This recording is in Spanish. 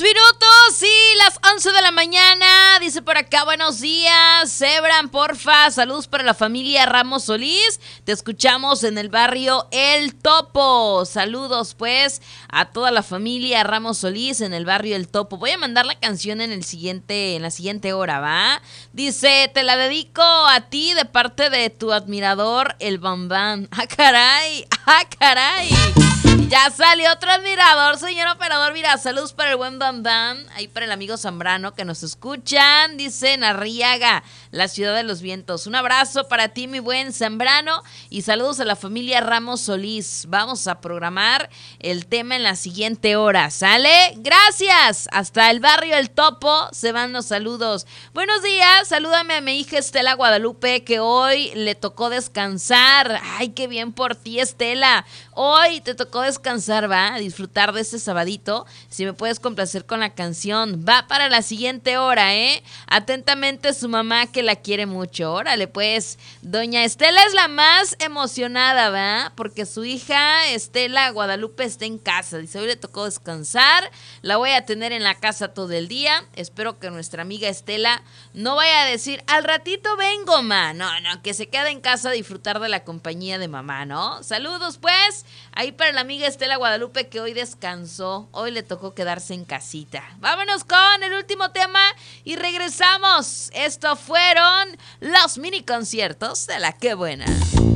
minutos y las 11 de la mañana. Dice por acá, buenos días, Sebran, porfa, saludos para la familia Ramos Solís. Te escuchamos en el barrio El Topo. Saludos pues a toda la familia Ramos Solís en el barrio El Topo. Voy a mandar la canción en la siguiente hora, ¿va? Dice, te la dedico a ti de parte de tu admirador, el Bambam. ¡Ah, caray! ¡Ah, caray! Ya salió otro admirador, señor operador. Mira, saludos para el buen Bambam, ahí para el amigo Zambrano que nos escuchan. Dice Arriaga, la ciudad de los vientos. Un abrazo para ti, mi buen Zambrano, y saludos a la familia Ramos Solís. Vamos a programar el tema en la siguiente hora, ¿sale? Gracias. Hasta el barrio El Topo se van los saludos. Buenos días, salúdame a mi hija Estela Guadalupe, que hoy le tocó descansar. Ay, qué bien por ti, Estela. Hoy te tocó descansar, va, a disfrutar de este sabadito. Si me puedes complacer con la canción, va para la siguiente hora, ¿eh? Atentamente su mamá, que la quiere mucho. Órale, pues, doña Estela es la más emocionada, ¿va? Porque su hija Estela Guadalupe está en casa. Dice, hoy le tocó descansar, la voy a tener en la casa todo el día. Espero que nuestra amiga Estela no vaya a decir, al ratito vengo, ma. No, que se quede en casa a disfrutar de la compañía de mamá, ¿no? Saludos, pues, ahí para la amiga Estela Guadalupe, que hoy descansó, hoy le tocó quedarse en casita. Vámonos con el último tema y regresamos. Estos fueron los mini conciertos de La Qué Buena.